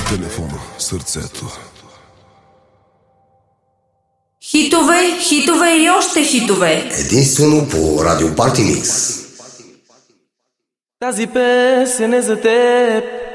телефона, сърцето. Хитове, хитове и още хитове. Единствено по Радио Парти Микс. Тази песен е за теб.